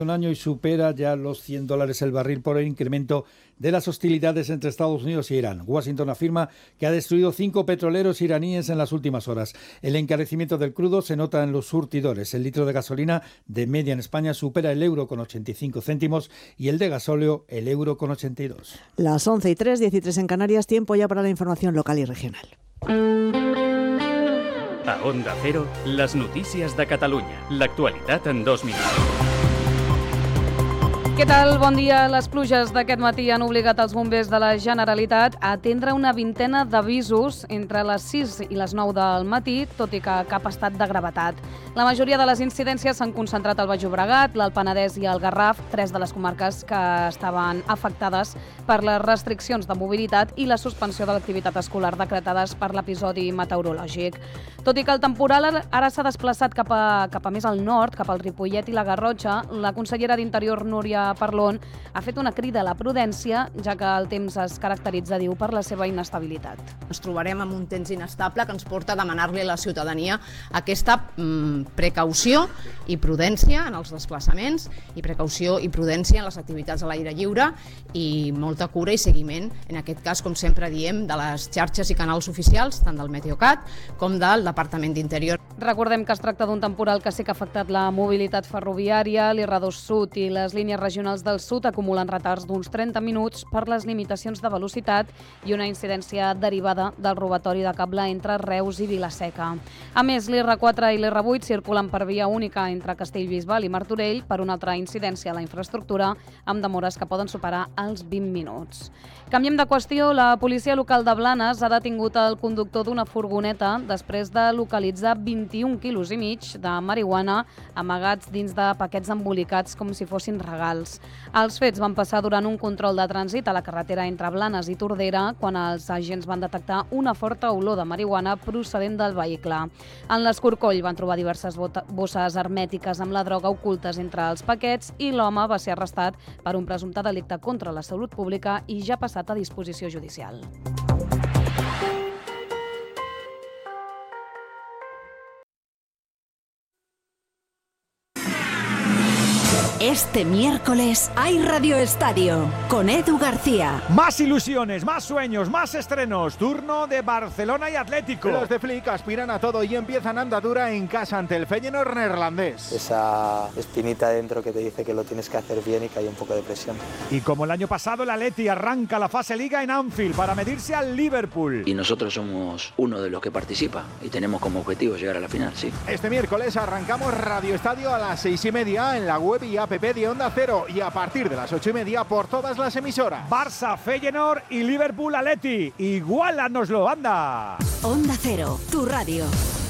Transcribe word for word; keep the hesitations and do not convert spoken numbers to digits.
Un año y supera ya los cien dólares el barril por el incremento de las hostilidades entre Estados Unidos y Irán. Washington afirma que ha destruido cinco petroleros iraníes en las últimas horas. El encarecimiento del crudo se nota en los surtidores. El litro de gasolina de media en España supera el euro con ochenta y cinco céntimos y el de gasóleo el euro con ochenta y dos. Las once y tres, diecitrés en Canarias, tiempo ya para la información local y regional. A Onda Cero, las notícies de Catalunya. L'actualitat en dos minuts. Què tal? Bon dia. Les pluges d'aquest matí han obligat els bombers de la Generalitat a atendre una vintena d'avisos entre les sis i les nou del matí, tot i que cap estat de gravetat. La majoria de les incidències s'han concentrat al Baix Llobregat, l'Alt Penedès i el Garraf, tres de les comarques que estaven afectades per les restriccions de mobilitat i la suspensió de l'activitat escolar decretades per l'episodi meteorològic. Tot i que el temporal ara s'ha desplaçat cap a, cap a més al nord, cap al Ripollet i la Garrotxa, la consellera d'Interior, Núria Parlon, ha fet una crida a la prudència, ja que el temps es caracteritza, diu, per la seva inestabilitat. Ens trobarem amb un temps inestable que ens porta a demanar-li a la ciutadania aquesta mm, precaució i prudència en els desplaçaments i precaució i prudència en les activitats a l'aire lliure i molta cura i seguiment, en aquest cas, com sempre diem, de les xarxes i canals oficials, tant del Meteocat com del Departament d'Interior. Recordem que es tracta d'un temporal que sí que ha afectat la mobilitat ferroviària, l'I R dos Sud i les línies regionals del sud acumulen retards d'uns trenta minuts per les limitacions de velocitat i una incidència derivada del robatori de cable entre Reus i Vila-seca. A més, l'I R quatre i l'I R vuit circulen per via única entre Castellbisbal i Martorell per una altra incidència a la infraestructura amb demores que poden superar els vint minuts. Canviem de qüestió. La policia local de Blanes ha detingut el conductor d'una furgoneta després de localitzar vint-i-un quilos i mig de marihuana amagats dins de paquets embolicats com si fossin regals. Els fets van passar durant un control de trànsit a la carretera entre Blanes i Tordera quan els agents van detectar una forta olor de marihuana procedent del vehicle. En l'escorcoll van trobar diverses bosses hermètiques amb la droga ocultes entre els paquets i l'home va ser arrestat per un presumpte delicte contra la salut pública i ja ha passat a disposició judicial. Este miércoles hay Radio Estadio con Edu García. Más ilusiones, más sueños, más estrenos. Turno de Barcelona y Atlético. Los de Flick aspiran a todo y empiezan andadura en casa ante el Feyenoord neerlandés. Esa espinita dentro que te dice que lo tienes que hacer bien y que hay un poco de presión. Y como el año pasado, el Atleti arranca la fase Liga en Anfield para medirse al Liverpool. Y nosotros somos uno de los que participa y tenemos como objetivo llegar a la final, sí. Este miércoles arrancamos Radio Estadio a las seis y media en la web y app de Onda Cero y a partir de las ocho y media por todas las emisoras. Barça, Feyenoord y Liverpool Atleti. Igualanoslo, anda. Onda Cero, tu radio.